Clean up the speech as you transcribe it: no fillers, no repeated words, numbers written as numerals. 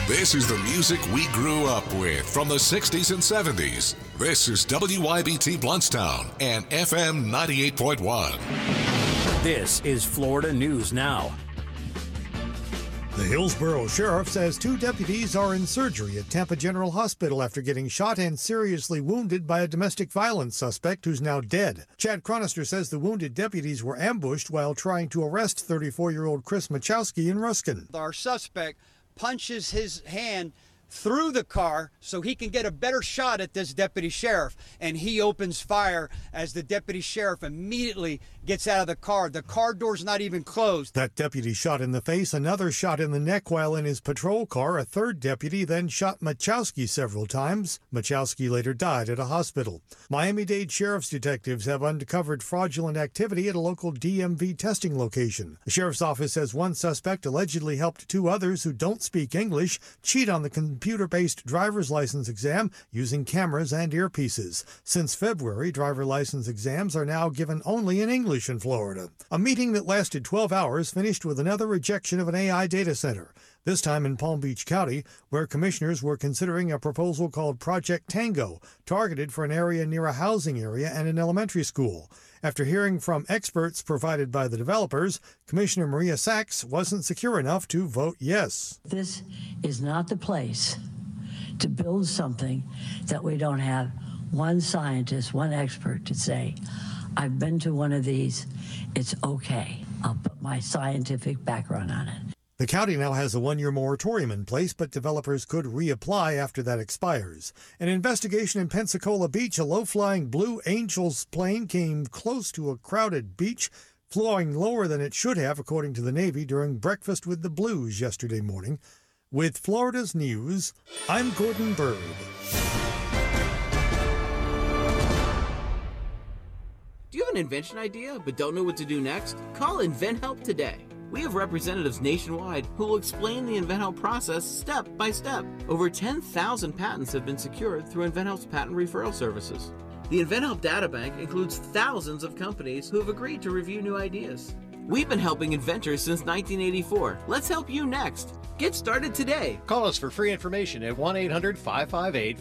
This is the music we grew up with from the 60s and 70s. This is WYBT Bluntstown and FM 98.1. This is Florida News Now. The Hillsborough Sheriff says 2 deputies are in surgery at Tampa General Hospital after getting shot and seriously wounded by a domestic violence suspect who's now dead. Chad Chronister says the wounded deputies were ambushed while trying to arrest 34-year-old Chris Machowski in Ruskin. Our suspect punches his hand through the car so he can get a better shot at this deputy sheriff, and he opens fire as the deputy sheriff immediately gets out of the car. The car door's not even closed. That deputy shot in the face, another shot in the neck while in his patrol car. A third deputy then shot Machowski several times. Machowski later died at a hospital. Miami-Dade Sheriff's detectives have uncovered fraudulent activity at a local DMV testing location. The sheriff's office says one suspect allegedly helped 2 others who don't speak English cheat on the computer-based driver's license exam using cameras and earpieces. Since February, driver license exams are now given only in English in Florida. A meeting that lasted 12 hours finished with another rejection of an AI data center, this time in Palm Beach County, where commissioners were considering a proposal called Project Tango, targeted for an area near a housing area and an elementary school. After hearing from experts provided by the developers, Commissioner Maria Sachs wasn't secure enough to vote yes. This is not the place to build something that we don't have one scientist, one expert to say, I've been to one of these, it's okay. I'll put my scientific background on it. The county now has a 1-year moratorium in place, but developers could reapply after that expires. An investigation in Pensacola Beach, a low-flying Blue Angels plane came close to a crowded beach, flying lower than it should have, according to the Navy, during breakfast with the Blues yesterday morning. With Florida's News, I'm Gordon Bird. Do you have an invention idea but don't know what to do next? Call InventHelp today. We have representatives nationwide who will explain the InventHelp process step by step. Over 10,000 patents have been secured through InventHelp's patent referral services. The InventHelp databank includes thousands of companies who have agreed to review new ideas. We've been helping inventors since 1984. Let's help you next. Get started today. Call us for free information at 1-800-558-4800.